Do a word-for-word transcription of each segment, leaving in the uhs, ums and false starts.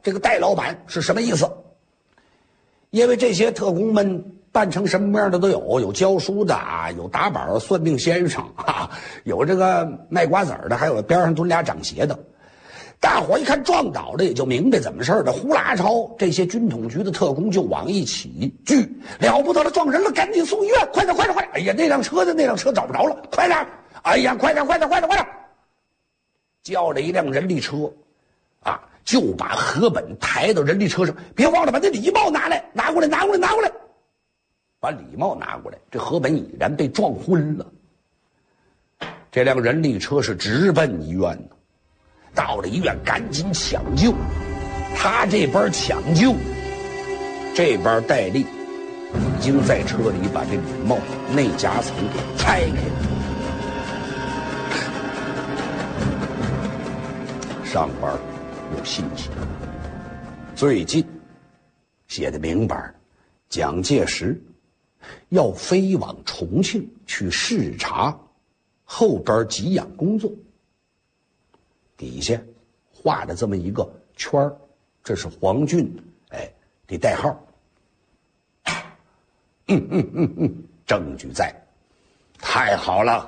这个戴老板是什么意思。因为这些特工们扮成什么样的都有，有教书的啊，有打板算命先生啊，有这个卖瓜子儿的，还有边上蹲俩长鞋的。大伙一看撞倒了，也就明白怎么事儿的。呼啦超这些军统局的特工就往一起聚，了不得了，撞人了，赶紧送医院，快点快点快点！哎呀，那辆车的那辆车找不着了，快点！哎呀，快点快点快点快点！叫了一辆人力车，啊，就把河本抬到人力车上，别忘了把那礼帽拿来，拿过来，拿过来，拿过来，把礼帽拿过来。这河本已然被撞昏了。这辆人力车是直奔医院的。到了医院赶紧抢救，他这边抢救，这边戴笠已经在车里把这礼帽内夹层给拆开了。上边有信息，最近写的明白，蒋介石要飞往重庆去视察后边给养工作。底下画了这么一个圈儿，这是黄俊哎的代号。嗯嗯嗯嗯，证据在，太好了。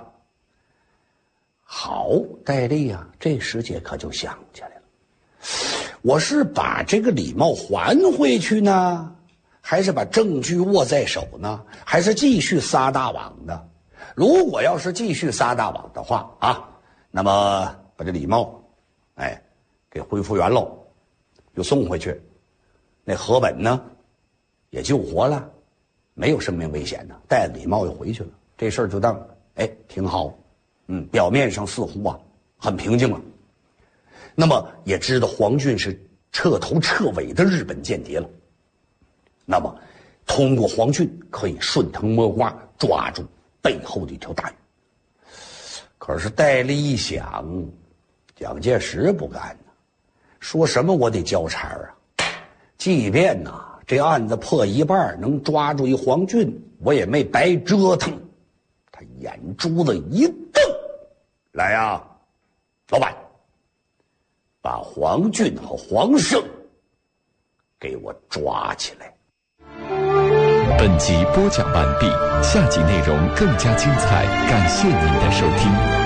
好，戴笠啊，这时节可就想起来了，我是把这个礼帽还回去呢，还是把证据握在手呢，还是继续撒大网呢？如果要是继续撒大网的话啊，那么把这礼帽哎给恢复原喽，又送回去，那河本呢也救活了，没有生命危险呢，戴着礼帽又回去了，这事儿就当哎挺好。嗯，表面上似乎啊很平静了。那么也知道黄俊是彻头彻尾的日本间谍了。那么通过黄俊可以顺藤摸瓜抓住背后的一条大鱼。可是戴笠一想，蒋介石不干呢，说什么我得交差啊。即便呐、啊、这案子破一半能抓住一黄俊，我也没白折腾。他眼珠子一瞪，来呀，老板，把黄俊和黄胜给我抓起来。 本集播讲完毕，下集内容更加精彩，感谢您的收听。